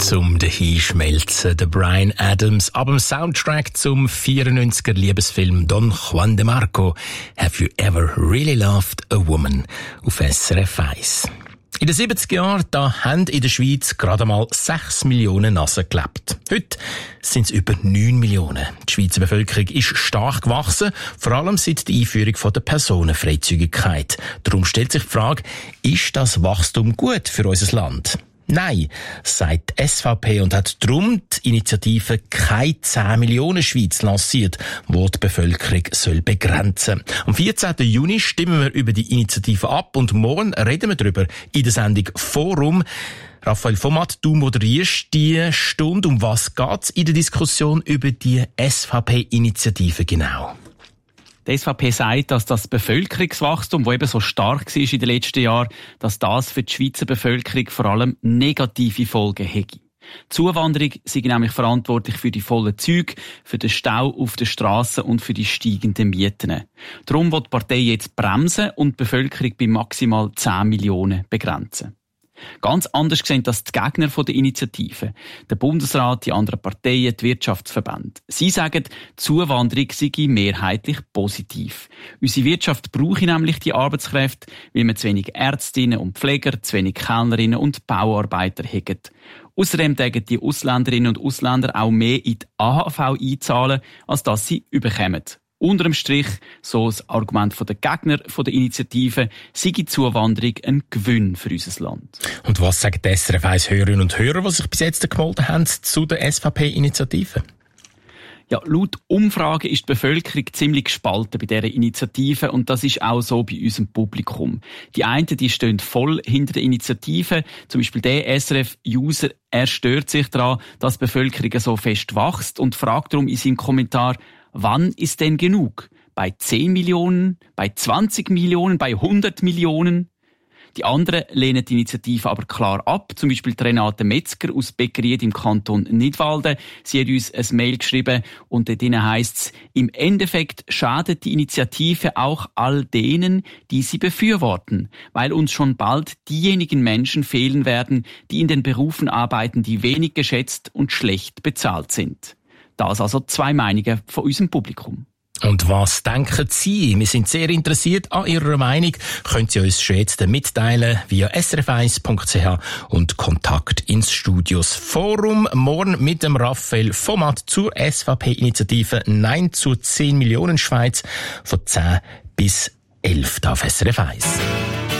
zum Dahinschmelzen. Der Bryan Adams ab dem Soundtrack zum 94er Liebesfilm Don Juan de Marco. Have you ever really loved a woman? Auf SRF 1. In den 70er Jahren haben in der Schweiz gerade mal 6 Millionen Nasen gelebt. Heute sind es über 9 Millionen. Die Schweizer Bevölkerung ist stark gewachsen, vor allem seit der Einführung der Personenfreizügigkeit. Darum stellt sich die Frage, ist das Wachstum gut für unser Land? Nein, sagt die SVP und hat darum die Initiative «Keine 10 Millionen Schweiz» lanciert, wo die Bevölkerung soll begrenzen. Am 14. Juni stimmen wir über die Initiative ab und morgen reden wir darüber in der Sendung «Forum». Raphael Vomat, du moderierst die Stunde. Um was geht's in der Diskussion über die SVP-Initiative genau? Die SVP sagt, dass das Bevölkerungswachstum, das eben so stark war in den letzten Jahren, dass das für die Schweizer Bevölkerung vor allem negative Folgen hätte. Die Zuwanderung sei nämlich verantwortlich für die vollen Züge, für den Stau auf den Strassen und für die steigenden Mieten. Darum will die Partei jetzt bremsen und die Bevölkerung bei maximal 10 Millionen begrenzen. Ganz anders sehen das die Gegner der Initiative. Der Bundesrat, die anderen Parteien, die Wirtschaftsverbände. Sie sagen, die Zuwanderung sei mehrheitlich positiv. Unsere Wirtschaft brauche nämlich die Arbeitskräfte, weil wir zu wenig Ärztinnen und Pfleger, zu wenig Kellnerinnen und Bauarbeiter haben. Außerdem dürfen die Ausländerinnen und Ausländer auch mehr in die AHV einzahlen, als dass sie überkommen. Unter dem Strich, so das Argument der Gegner der Initiative, sei die Zuwanderung ein Gewinn für unser Land. Und was sagen die SRF 1 Hörerinnen und Hörer, die sich bis jetzt gemeldet haben zu der SVP-Initiative? Ja, laut Umfragen ist die Bevölkerung ziemlich gespalten bei dieser Initiative und das ist auch so bei unserem Publikum. Die einen, die stehen voll hinter der Initiative, zum Beispiel der SRF-User, er stört sich daran, dass die Bevölkerung so fest wächst und fragt darum in seinem Kommentar, wann ist denn genug? Bei 10 Millionen, bei 20 Millionen, bei 100 Millionen? Die anderen lehnen die Initiative aber klar ab. Zum Beispiel Renate Metzger aus Beckeried im Kanton Nidwalden. Sie hat uns ein Mail geschrieben und dort heisst es, im Endeffekt schadet die Initiative auch all denen, die sie befürworten, weil uns schon bald diejenigen Menschen fehlen werden, die in den Berufen arbeiten, die wenig geschätzt und schlecht bezahlt sind. Das also 2 Meinungen von unserem Publikum. Und was denken Sie? Wir sind sehr interessiert an Ihrer Meinung. Können Sie uns schon jetzt mitteilen via srf1.ch und Kontakt ins Studios Forum. Morgen mit dem Raphael Vomat zur SVP-Initiative Nein zur 10 Millionen Schweiz von 10 bis 11 auf SRF 1.